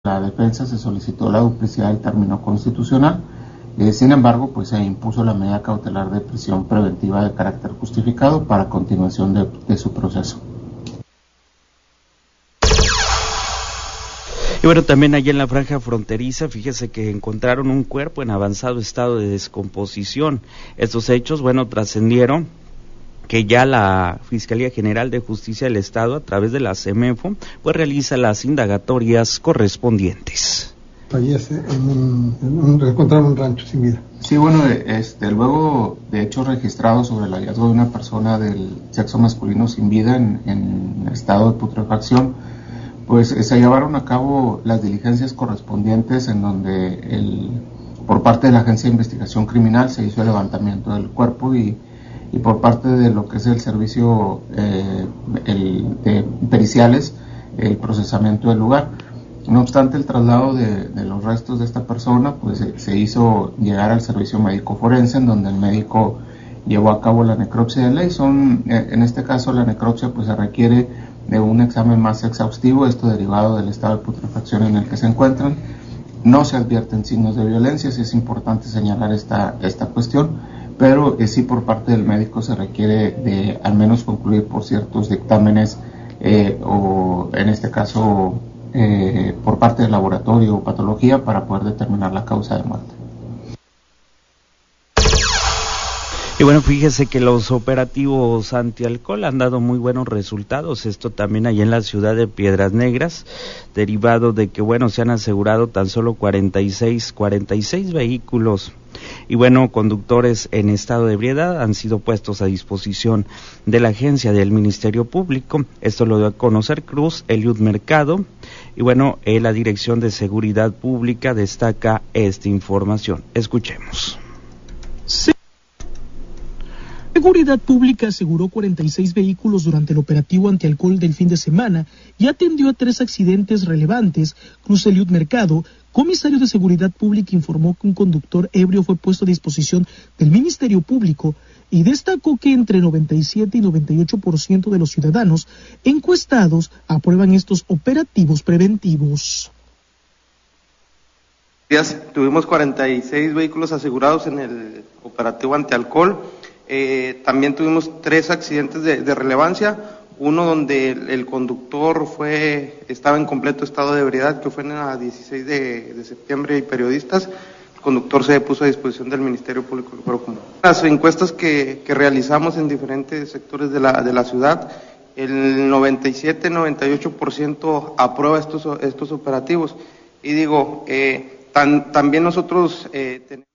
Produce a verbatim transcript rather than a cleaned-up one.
la defensa se solicitó la duplicidad del término constitucional. Eh, sin embargo, pues se impuso la medida cautelar de prisión preventiva de carácter justificado para continuación de, de su proceso. Y bueno, también allá en la franja fronteriza, fíjese que encontraron un cuerpo en avanzado estado de descomposición. Estos hechos, bueno, trascendieron que ya la Fiscalía General de Justicia del Estado, a través de la CEMEFO, pues realiza las indagatorias correspondientes. Fallece en un, en un, encontraron un rancho sin vida. Sí, bueno, este, luego de hechos registrados sobre el hallazgo de una persona del sexo masculino sin vida en, en estado de putrefacción, pues se llevaron a cabo las diligencias correspondientes en donde el, por parte de la Agencia de Investigación Criminal se hizo el levantamiento del cuerpo y, y por parte de lo que es el servicio eh, el, de periciales, el procesamiento del lugar. No obstante, el traslado de, de los restos de esta persona, pues se, se hizo llegar al servicio médico forense, en donde el médico llevó a cabo la necropsia de ley. Son, en este caso, la necropsia pues se requiere de un examen más exhaustivo, esto derivado del estado de putrefacción en el que se encuentran. No se advierten signos de violencia, sí es importante señalar esta, esta cuestión, pero eh, sí por parte del médico se requiere de al menos concluir por ciertos dictámenes eh, o en este caso eh, por parte del laboratorio o patología para poder determinar la causa de muerte. Y bueno, fíjese que los operativos antialcohol han dado muy buenos resultados, esto también allá en la ciudad de Piedras Negras, derivado de que, bueno, se han asegurado tan solo cuarenta y seis vehículos, y bueno, conductores en estado de ebriedad han sido puestos a disposición de la agencia del Ministerio Público. Esto lo dio a conocer Cruz Eliud Mercado, y bueno, eh, la Dirección de Seguridad Pública destaca esta información. Escuchemos. Sí. Seguridad Pública aseguró cuarenta y seis vehículos durante el operativo antialcohol del fin de semana y atendió a tres accidentes relevantes. Cruz Eliud Mercado, comisario de Seguridad Pública, informó que un conductor ebrio fue puesto a disposición del Ministerio Público y destacó que entre noventa y siete y noventa y ocho por ciento de los ciudadanos encuestados aprueban estos operativos preventivos. Tuvimos cuarenta y seis vehículos asegurados en el operativo antialcohol. Eh, también tuvimos tres accidentes de, de relevancia, uno donde el, el conductor fue estaba en completo estado de ebriedad, que fue en la dieciséis de septiembre, y periodistas. El conductor se puso a disposición del Ministerio Público. Las encuestas que, que realizamos en diferentes sectores de la, de la ciudad, el noventa y siete, noventa y ocho por ciento aprueba estos, estos operativos. Y digo, eh, tan, también nosotros eh, tenemos...